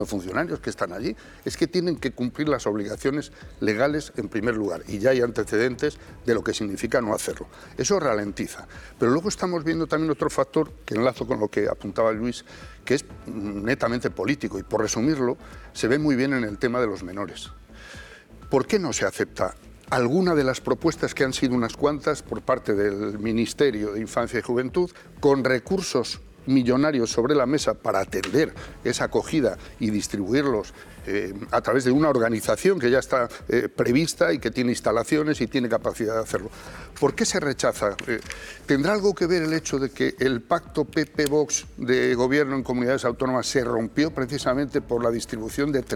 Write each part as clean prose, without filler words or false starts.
Los funcionarios que están allí es que tienen que cumplir las obligaciones legales en primer lugar, y ya hay antecedentes de lo que significa no hacerlo. Eso ralentiza. Pero luego estamos viendo también otro factor que enlazo con lo que apuntaba Luis, que es netamente político, y por resumirlo, se ve muy bien en el tema de los menores. ¿Por qué no se acepta alguna de las propuestas, que han sido unas cuantas, por parte del Ministerio de Infancia y Juventud, con recursos millonarios sobre la mesa para atender esa acogida y distribuirlos a través de una organización que ya está prevista y que tiene instalaciones y tiene capacidad de hacerlo? ¿Por qué se rechaza? ¿Tendrá algo que ver el hecho de que el pacto PP-Vox de gobierno en comunidades autónomas se rompió precisamente por la distribución de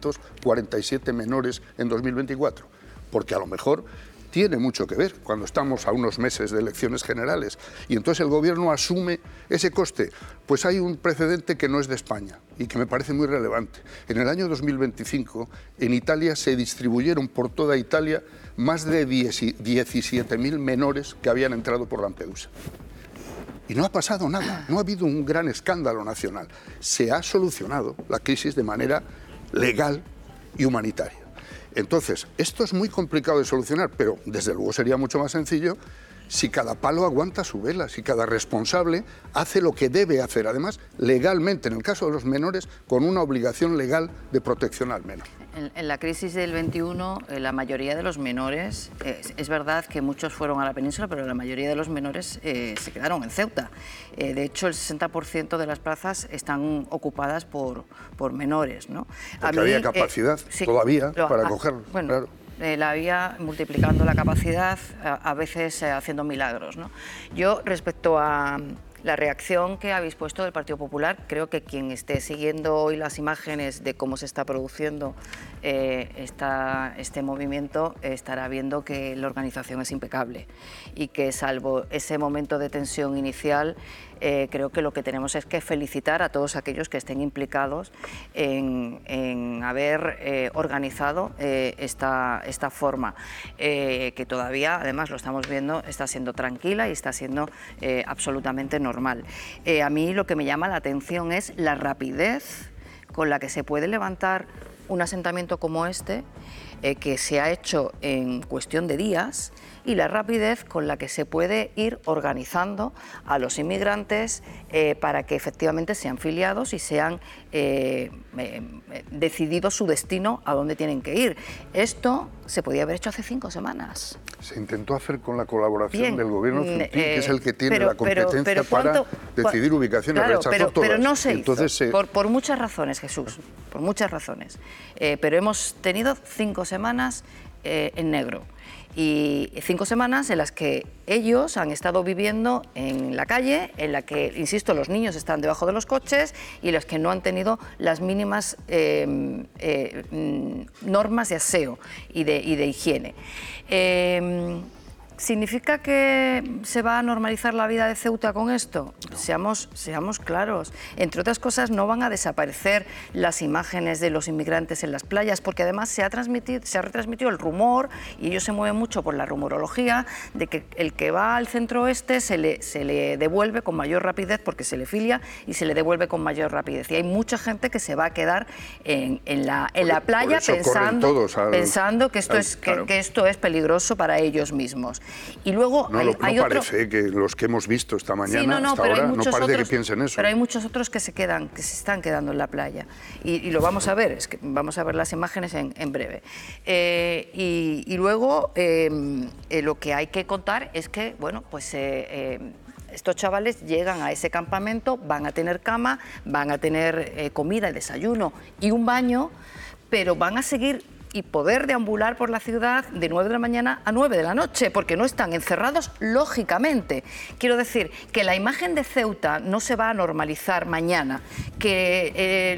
347 menores en 2024? Porque a lo mejor tiene mucho que ver cuando estamos a unos meses de elecciones generales y entonces el gobierno asume ese coste. Pues hay un precedente que no es de España y que me parece muy relevante. En el año 2025 en Italia se distribuyeron por toda Italia más de 17.000 menores que habían entrado por Lampedusa. Y no ha pasado nada, no ha habido un gran escándalo nacional. Se ha solucionado la crisis de manera legal y humanitaria. Entonces, esto es muy complicado de solucionar, pero desde luego sería mucho más sencillo si cada palo aguanta su vela, si cada responsable hace lo que debe hacer, además legalmente, en el caso de los menores, con una obligación legal de protección al menor. En la crisis del 21, la mayoría de los menores, es verdad que muchos fueron a la península, pero la mayoría de los menores se quedaron en Ceuta. De hecho, el 60% de las plazas están ocupadas por menores, ¿no? Porque había capacidad todavía para acogerlos. Bueno, claro. La había multiplicando la capacidad, a veces haciendo milagros, ¿no? Yo, respecto a la reacción que habéis puesto del Partido Popular, creo que quien esté siguiendo hoy las imágenes de cómo se está produciendo este movimiento estará viendo que la organización es impecable y que, salvo ese momento de tensión inicial, creo que lo que tenemos es que felicitar a todos aquellos que estén implicados en haber organizado esta forma, que todavía, además lo estamos viendo, está siendo tranquila y está siendo absolutamente normal. A mí lo que me llama la atención es la rapidez con la que se puede levantar un asentamiento como este, que se ha hecho en cuestión de días, y la rapidez con la que se puede ir organizando a los inmigrantes para que efectivamente sean filiados y sean decidido su destino, a dónde tienen que ir. Esto se podía haber hecho hace 5 semanas. Se intentó hacer con la colaboración del gobierno Central, que es el que tiene la competencia para decidir ubicaciones. Claro, pero no se Entonces, hizo, por muchas razones, Jesús, por muchas razones. Pero hemos tenido 5 semanas en negro. Y 5 semanas en las que ellos han estado viviendo en la calle, en la que, insisto, los niños están debajo de los coches y en las que no han tenido las mínimas normas de aseo y de higiene. ¿Significa que se va a normalizar la vida de Ceuta con esto? No. Seamos claros. Entre otras cosas, no van a desaparecer las imágenes de los inmigrantes en las playas, porque además se ha retransmitido el rumor, y ellos se mueven mucho por la rumorología, de que el que va al centro oeste se le devuelve con mayor rapidez, porque se le filia y se le devuelve con mayor rapidez. Y hay mucha gente que se va a quedar en la playa pensando que esto es peligroso para ellos mismos. Y luego no parece que los que hemos visto esta mañana, hasta ahora, no parece que piensen eso. Pero hay muchos otros que se están quedando en la playa. Y lo vamos a ver, es que vamos a ver las imágenes en breve. Y luego lo que hay que contar es que, bueno, pues estos chavales llegan a ese campamento, van a tener cama, van a tener comida, desayuno y un baño, pero van a seguir y poder deambular por la ciudad de 9 de la mañana a 9 de la noche, porque no están encerrados lógicamente. Quiero decir que la imagen de Ceuta no se va a normalizar mañana, que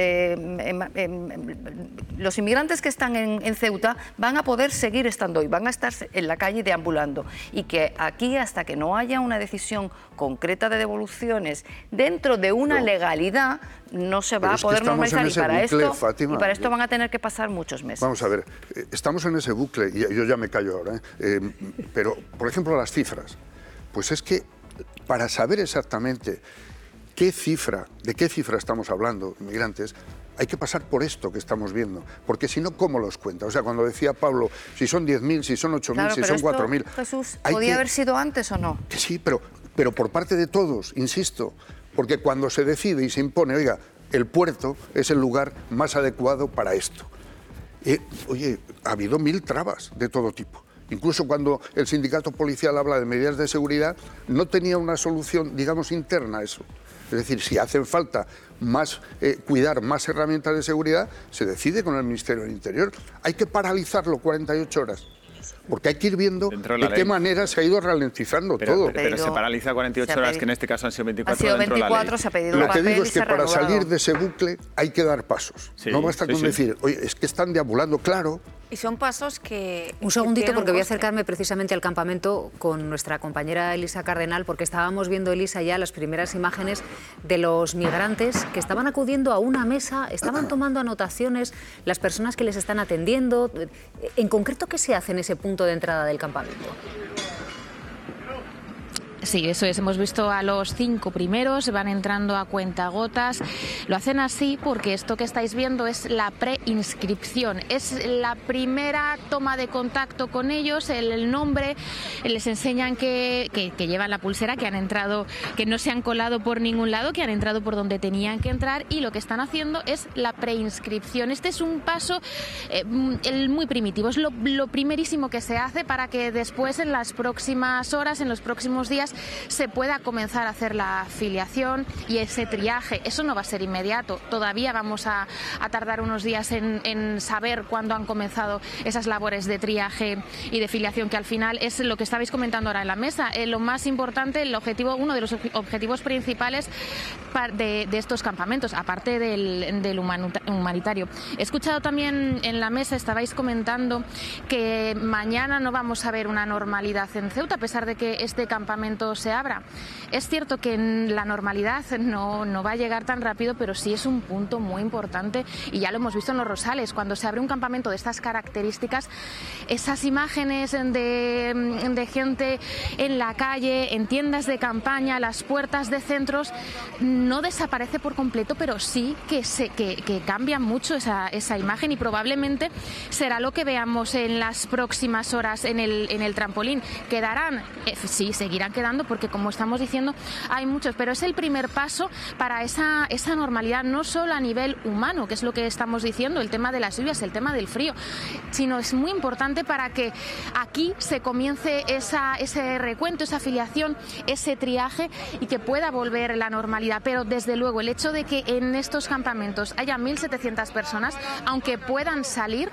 los inmigrantes que están en Ceuta van a poder seguir estando hoy, van a estar en la calle deambulando, y que aquí, hasta que no haya una decisión concreta de devoluciones dentro de una legalidad, no se va a poder normalizar, y para esto van a tener que pasar muchos meses. Vamos a ver, estamos en ese bucle, y yo ya me callo ahora, pero, por ejemplo, las cifras. Pues es que, para saber exactamente de qué cifra estamos hablando, inmigrantes, hay que pasar por esto que estamos viendo, porque si no, ¿cómo los cuenta? O sea, cuando decía Pablo, si son 10.000, si son 8.000, claro, si son 4.000... Jesús, ¿podía haber sido antes o no? Que sí, pero por parte de todos, insisto, porque cuando se decide y se impone, oiga, el puerto es el lugar más adecuado para esto. Oye, ha habido 1000 trabas de todo tipo. Incluso cuando el sindicato policial habla de medidas de seguridad, no tenía una solución, digamos, interna a eso. Es decir, si hacen falta cuidar más herramientas de seguridad, se decide con el Ministerio del Interior. Hay que paralizarlo 48 horas. Porque hay que ir viendo de qué manera se ha ido ralentizando todo. Pero se paraliza 48 horas, que en este caso han sido 24. Ha sido 24, se ha pedido un papel. Lo que digo es que para reanudado. salir de ese bucle hay que dar pasos. Sí, no basta con decir, oye, es que están deambulando, claro. Y son pasos que... Un segundito, porque voy a acercarme precisamente al campamento con nuestra compañera Elisa Cardenal, porque estábamos viendo, Elisa, ya las primeras imágenes de los migrantes que estaban acudiendo a una mesa, estaban tomando anotaciones, las personas que les están atendiendo. En concreto, ¿qué se hace en ese punto de entrada del campamento? Sí, eso es. Hemos visto a los 5 primeros, van entrando a cuentagotas. Lo hacen así porque esto que estáis viendo es la preinscripción. Es la primera toma de contacto con ellos, el nombre. Les enseñan que llevan la pulsera, que han entrado, que no se han colado por ningún lado, que han entrado por donde tenían que entrar, y lo que están haciendo es la preinscripción. Este es un paso muy primitivo. Es lo primerísimo que se hace para que después, en las próximas horas, en los próximos días, se pueda comenzar a hacer la afiliación y ese triaje. Eso no va a ser inmediato, todavía vamos a tardar unos días en saber cuándo han comenzado esas labores de triaje y de filiación, que al final es lo que estabais comentando ahora en la mesa. Lo más importante, uno de los objetivos principales de estos campamentos, aparte del humanitario. He escuchado también en la mesa, estabais comentando que mañana no vamos a ver una normalidad en Ceuta, a pesar de que este campamento se abra. Es cierto que la normalidad no va a llegar tan rápido, pero sí es un punto muy importante, y ya lo hemos visto en Los Rosales. Cuando se abre un campamento de estas características, esas imágenes de gente en la calle, en tiendas de campaña, las puertas de centros, no desaparece por completo, pero sí que cambia mucho esa imagen, y probablemente será lo que veamos en las próximas horas en el trampolín. ¿Quedarán? Sí, seguirán quedando, porque, como estamos diciendo, hay muchos, pero es el primer paso para esa normalidad, no solo a nivel humano, que es lo que estamos diciendo, el tema de las lluvias, el tema del frío, sino es muy importante para que aquí se comience ese recuento, esa afiliación, ese triaje, y que pueda volver la normalidad. Pero, desde luego, el hecho de que en estos campamentos haya 1.700 personas, aunque puedan salir,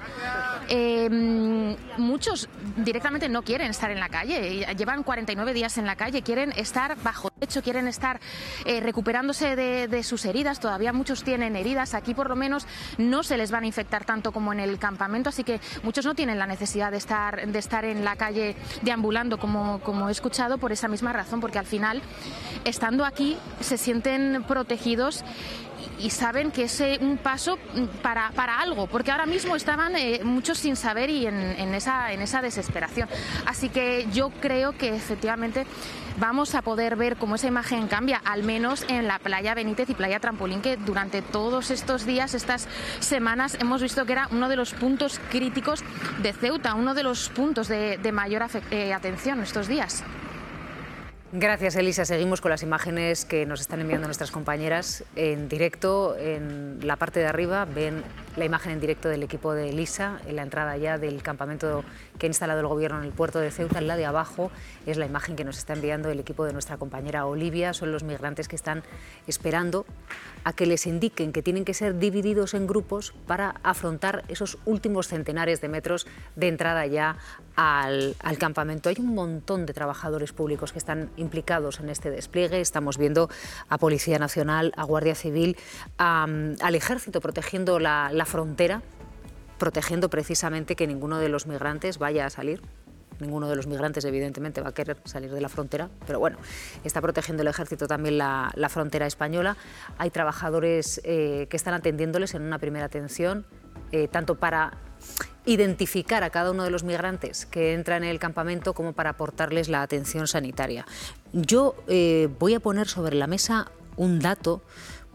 muchos directamente no quieren estar en la calle, llevan 49 días en la calle, quieren estar bajo techo, quieren estar recuperándose de sus heridas. Todavía muchos tienen heridas. Aquí, por lo menos, no se les van a infectar tanto como en el campamento, así que muchos no tienen la necesidad de estar en la calle deambulando, como he escuchado, por esa misma razón, porque al final, estando aquí, se sienten protegidos y saben que es un paso para algo, porque ahora mismo estaban muchos sin saber y en esa desesperación. Así que yo creo que efectivamente vamos a poder ver cómo esa imagen cambia, al menos en la playa Benítez y playa Trampolín, que durante todos estos días, estas semanas, hemos visto que era uno de los puntos críticos de Ceuta, uno de los puntos de mayor atención estos días. Gracias, Elisa. Seguimos con las imágenes que nos están enviando nuestras compañeras en directo. En la parte de arriba ven la imagen en directo del equipo de Elisa en la entrada ya del campamento que ha instalado el Gobierno en el puerto de Ceuta. En la de abajo es la imagen que nos está enviando el equipo de nuestra compañera Olivia. Son los migrantes que están esperando a que les indiquen que tienen que ser divididos en grupos para afrontar esos últimos centenares de metros de entrada ya al campamento. Hay un montón de trabajadores públicos que están implicados en este despliegue. Estamos viendo a Policía Nacional, a Guardia Civil, al Ejército protegiendo la frontera, protegiendo precisamente que ninguno de los migrantes vaya a salir. Ninguno de los migrantes, evidentemente, va a querer salir de la frontera, pero bueno, está protegiendo el Ejército también la frontera española. Hay trabajadores que están atendiéndoles en una primera atención, tanto para identificar a cada uno de los migrantes que entran en el campamento como para aportarles la atención sanitaria. Yo voy a poner sobre la mesa un dato,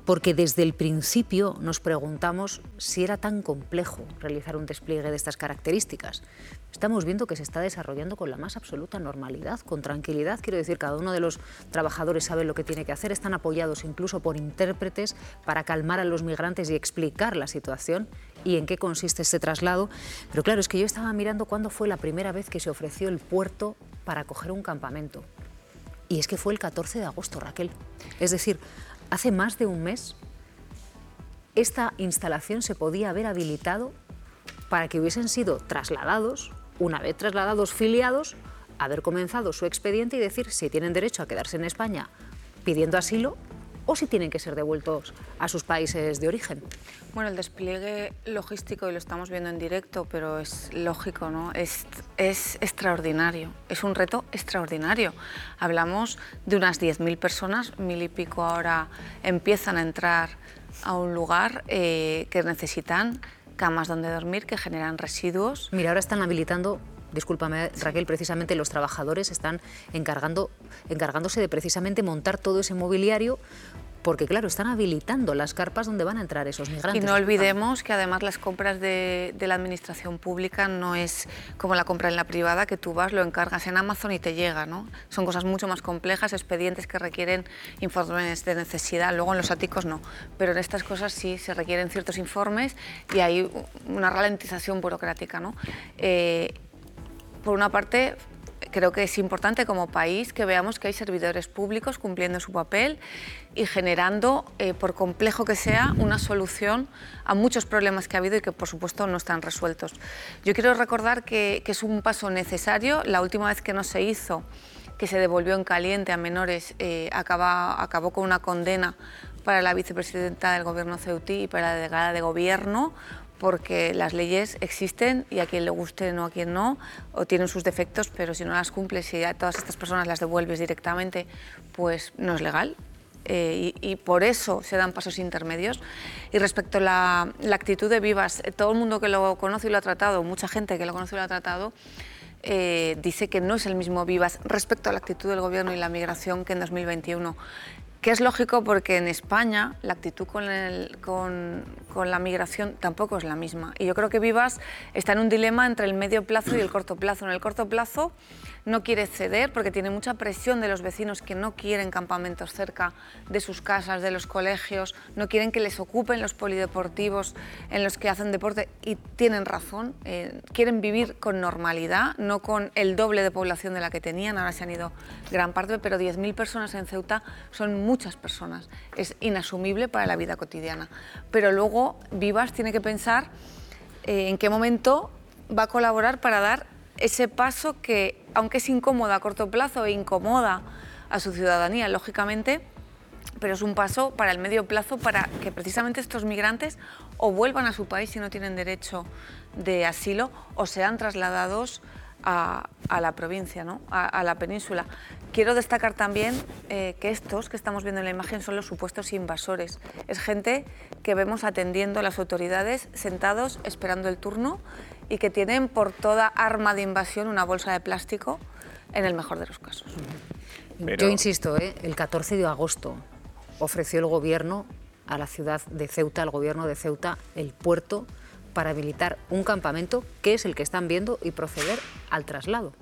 porque desde el principio nos preguntamos si era tan complejo realizar un despliegue de estas características. Estamos viendo que se está desarrollando con la más absoluta normalidad, con tranquilidad. Quiero decir, cada uno de los trabajadores sabe lo que tiene que hacer, están apoyados incluso por intérpretes para calmar a los migrantes y explicar la situación y en qué consiste este traslado. Pero claro, es que yo estaba mirando cuándo fue la primera vez que se ofreció el puerto para acoger un campamento. Y es que fue el 14 de agosto, Raquel. Es decir, hace más de un mes, esta instalación se podía haber habilitado para que hubiesen sido trasladados, una vez trasladados, filiados, haber comenzado su expediente y decir si tienen derecho a quedarse en España pidiendo asilo o si tienen que ser devueltos a sus países de origen. Bueno, el despliegue logístico, y lo estamos viendo en directo, pero es lógico, ¿no? Es extraordinario, es un reto extraordinario. Hablamos de unas 10.000 personas, 1.000 y pico ahora empiezan a entrar a un lugar que necesitan camas donde dormir, que generan residuos. Mira, ahora están habilitando, discúlpame Raquel, precisamente los trabajadores están encargándose de precisamente montar todo ese mobiliario, porque claro, están habilitando las carpas donde van a entrar esos migrantes. Y no olvidemos que además las compras de la administración pública no es como la compra en la privada, que tú vas, lo encargas en Amazon y te llega, ¿no? Son cosas mucho más complejas, expedientes que requieren informes de necesidad, luego en los áticos no, pero en estas cosas sí se requieren ciertos informes y hay una ralentización burocrática, ¿no? Por una parte, creo que es importante como país que veamos que hay servidores públicos cumpliendo su papel y generando, por complejo que sea, una solución a muchos problemas que ha habido y que por supuesto no están resueltos. Yo quiero recordar que es un paso necesario. La última vez que no se hizo, que se devolvió en caliente a menores, acabó con una condena para la vicepresidenta del gobierno ceutí y para la delegada de gobierno, porque las leyes existen y a quien le guste no, a quien no, o tienen sus defectos, pero si no las cumples y a todas estas personas las devuelves directamente, pues no es legal. Y por eso se dan pasos intermedios. Y respecto a la actitud de Vivas, todo el mundo que lo conoce y lo ha tratado, mucha gente que lo conoce y lo ha tratado, dice que no es el mismo Vivas respecto a la actitud del gobierno y la migración que en 2021. Que es lógico porque en España la actitud con la migración tampoco es la misma. Y yo creo que Vivas está en un dilema entre el medio plazo y el corto plazo. En el corto plazo no quiere ceder porque tiene mucha presión de los vecinos que no quieren campamentos cerca de sus casas, de los colegios, no quieren que les ocupen los polideportivos en los que hacen deporte y tienen razón. Quieren vivir con normalidad, no con el doble de población de la que tenían, ahora se han ido gran parte, pero 10.000 personas en Ceuta son muchas personas, es inasumible para la vida cotidiana. Pero luego Vivas tiene que pensar en qué momento va a colaborar para dar ese paso que, aunque es incómodo a corto plazo e incomoda a su ciudadanía, lógicamente, pero es un paso para el medio plazo para que precisamente estos migrantes o vuelvan a su país si no tienen derecho de asilo o sean trasladados a la provincia, ¿no? a la península. Quiero destacar también que estos que estamos viendo en la imagen son los supuestos invasores. Es gente que vemos atendiendo a las autoridades, sentados, esperando el turno y que tienen por toda arma de invasión una bolsa de plástico, en el mejor de los casos. Pero... Yo insisto, el 14 de agosto ofreció el gobierno a la ciudad de Ceuta, al gobierno de Ceuta, el puerto para habilitar un campamento que es el que están viendo y proceder al traslado.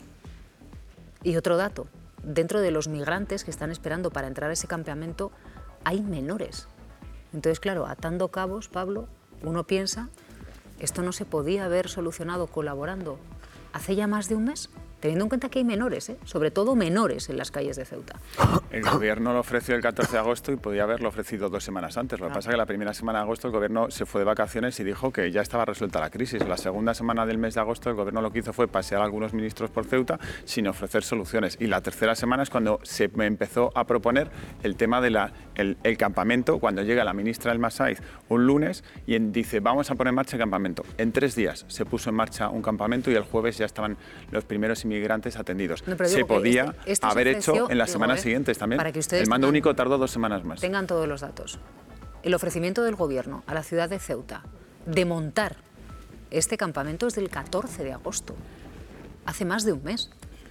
Y otro dato, dentro de los migrantes que están esperando para entrar a ese campamento hay menores. Entonces, claro, atando cabos, Pablo, uno piensa, esto no se podía haber solucionado colaborando hace ya más de un mes, teniendo en cuenta que hay menores, sobre todo menores en las calles de Ceuta. El gobierno lo ofreció el 14 de agosto y podía haberlo ofrecido 2 semanas antes. Lo que pasa es que la primera semana de agosto el gobierno se fue de vacaciones y dijo que ya estaba resuelta la crisis. La segunda semana del mes de agosto el gobierno lo que hizo fue pasear a algunos ministros por Ceuta sin ofrecer soluciones. Y la tercera semana es cuando se empezó a proponer el tema del campamento, cuando llega la ministra El Masaiz un lunes y dice vamos a poner en marcha el campamento. En 3 días se puso en marcha un campamento y el jueves ya estaban los primeros inmigrantes atendidos. No, se podía haber hecho en las semanas siguientes también. Para que ustedes el mando único tardó 2 semanas más. Tengan todos los datos. El ofrecimiento del gobierno a la ciudad de Ceuta de montar este campamento es del 14 de agosto, hace más de un mes.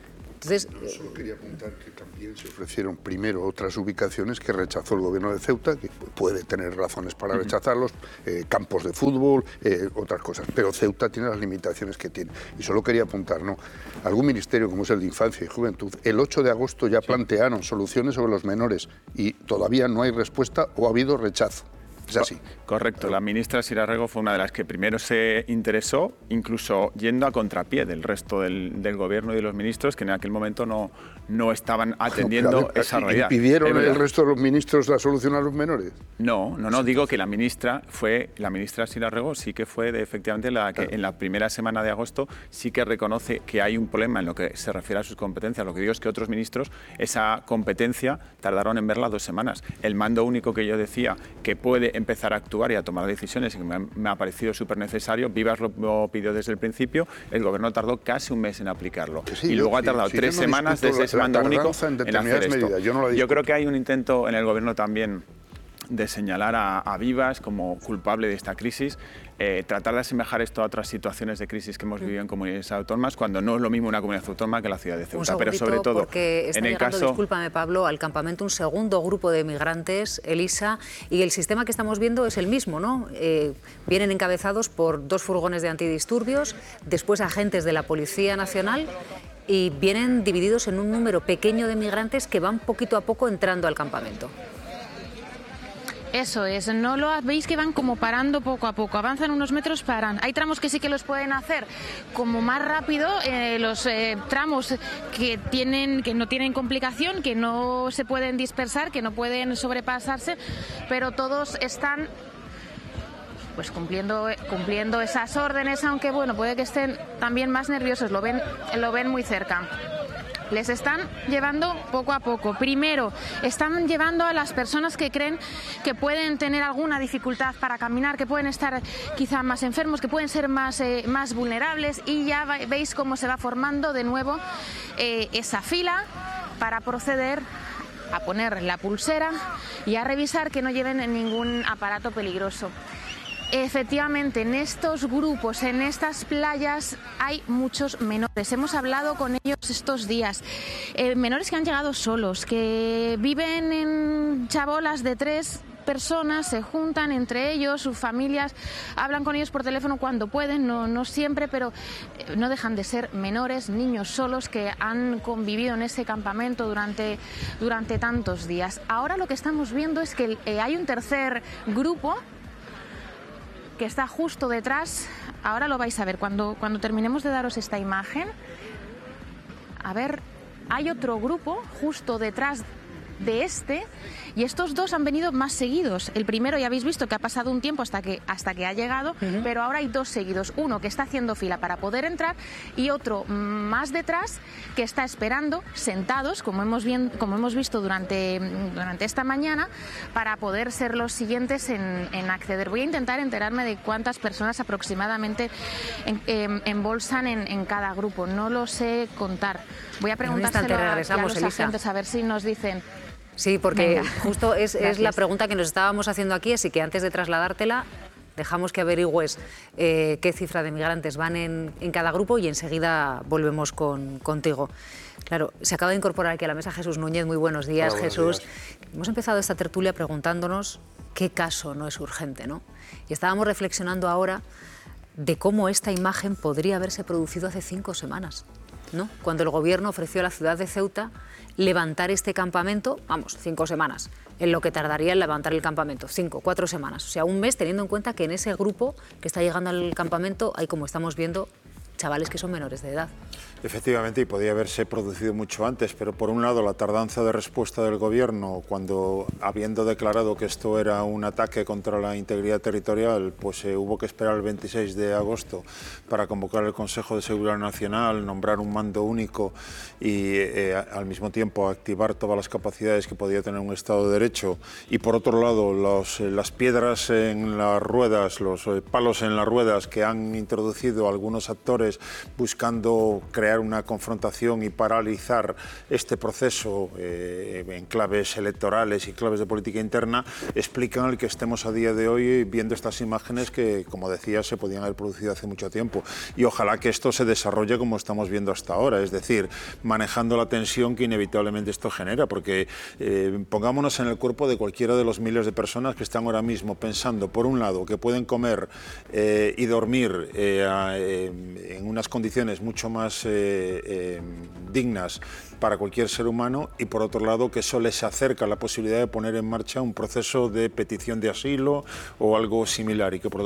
Entonces, solo quería apuntar que también se ofrecieron primero otras ubicaciones que rechazó el gobierno de Ceuta, que puede tener razones para rechazarlos, campos de fútbol, otras cosas, pero Ceuta tiene las limitaciones que tiene. Y solo quería apuntar, ¿no? Algún ministerio como es el de Infancia y Juventud, el 8 de agosto ya plantearon soluciones sobre los menores y todavía no hay respuesta o ha habido rechazo. Es así. Correcto. La ministra Sira Rego fue una de las que primero se interesó, incluso yendo a contrapié del resto del gobierno y de los ministros, que en aquel momento no estaban atendiendo esa realidad. ¿Pidieron el resto de los ministros la solución a los menores? No, digo que la ministra Sira Rego sí que fue efectivamente la que en la primera semana de agosto sí que reconoce que hay un problema en lo que se refiere a sus competencias. Lo que digo es que otros ministros esa competencia tardaron en verla 2 semanas. El mando único que yo decía que puede empezar a actuar y a tomar decisiones y que me ha parecido súper necesario, Vivas lo pidió desde el principio, el gobierno tardó casi un mes en aplicarlo y luego ha tardado 3 semanas desde ese mando único en hacer esto. Yo creo que hay un intento en el gobierno también de señalar a Vivas como culpable de esta crisis, tratar de asemejar esto a otras situaciones de crisis que hemos vivido en comunidades autónomas, cuando no es lo mismo una comunidad autónoma que la ciudad de Ceuta. Pero sobre todo, porque está llegando, discúlpame Pablo, al campamento un segundo grupo de migrantes, Elisa, y el sistema que estamos viendo es el mismo, ¿no? Vienen encabezados por 2 furgones de antidisturbios, después agentes de la Policía Nacional, y vienen divididos en un número pequeño de migrantes que van poquito a poco entrando al campamento. Eso es, no lo veis que van como parando poco a poco, avanzan unos metros, paran. Hay tramos que sí que los pueden hacer como más rápido, los tramos que no tienen complicación, que no se pueden dispersar, que no pueden sobrepasarse, pero todos están pues cumpliendo esas órdenes, aunque bueno, puede que estén también más nerviosos, lo ven muy cerca. Les están llevando poco a poco. Primero, están llevando a las personas que creen que pueden tener alguna dificultad para caminar, que pueden estar quizá más enfermos, que pueden ser más vulnerables, y ya veis cómo se va formando de nuevo esa fila para proceder a poner la pulsera y a revisar que no lleven ningún aparato peligroso. Efectivamente, en estos grupos, en estas playas, hay muchos menores. Hemos hablado con ellos estos días. Menores que han llegado solos, que viven en chabolas de 3 personas, se juntan entre ellos, sus familias, hablan con ellos por teléfono cuando pueden, no siempre, pero no dejan de ser menores, niños solos que han convivido en ese campamento durante tantos días. Ahora lo que estamos viendo es que hay un tercer grupo que está justo detrás. Ahora lo vais a ver cuando terminemos de daros esta imagen. A ver, hay otro grupo justo detrás de este, y estos 2 han venido más seguidos. El primero ya habéis visto que ha pasado un tiempo hasta que ha llegado, pero ahora hay 2 seguidos, uno que está haciendo fila para poder entrar y otro más detrás que está esperando, sentados, como hemos visto durante esta mañana, para poder ser los siguientes en acceder. Voy a intentar enterarme de cuántas personas aproximadamente embolsan en cada grupo, no lo sé contar. Voy a preguntárselo a los agentes a ver si nos dicen. Sí, porque justo es la pregunta que nos estábamos haciendo aquí, así que antes de trasladártela, dejamos que averigües qué cifra de migrantes van en cada grupo y enseguida volvemos contigo. Claro, se acaba de incorporar aquí a la mesa Jesús Núñez. Muy buenos días, Hola, Jesús. buenos días. Hemos empezado esta tertulia preguntándonos qué caso no es urgente, ¿no? Y estábamos reflexionando ahora de cómo esta imagen podría haberse producido hace 5 semanas, ¿no? Cuando el gobierno ofreció a la ciudad de Ceuta levantar este campamento, 5 semanas, en lo que tardaría en levantar el campamento, 4 semanas, o sea, un mes, teniendo en cuenta que en ese grupo que está llegando al campamento hay, como estamos viendo, chavales que son menores de edad. Efectivamente, y podía haberse producido mucho antes, pero por un lado la tardanza de respuesta del Gobierno, cuando habiendo declarado que esto era un ataque contra la integridad territorial, pues hubo que esperar el 26 de agosto para convocar el Consejo de Seguridad Nacional, nombrar un mando único y al mismo tiempo activar todas las capacidades que podía tener un Estado de Derecho. Y por otro lado, las piedras en las ruedas, los palos en las ruedas que han introducido algunos actores sectores buscando crear una confrontación y paralizar este proceso en claves electorales y claves de política interna, explican el que estemos a día de hoy viendo estas imágenes que, como decía, se podían haber producido hace mucho tiempo. Y ojalá que esto se desarrolle como estamos viendo hasta ahora, es decir, manejando la tensión que inevitablemente esto genera, porque pongámonos en el cuerpo de cualquiera de los miles de personas que están ahora mismo pensando, por un lado, que pueden comer y dormir en unas condiciones mucho más dignas para cualquier ser humano, y por otro lado que eso les acerca la posibilidad de poner en marcha un proceso de petición de asilo o algo similar, y que por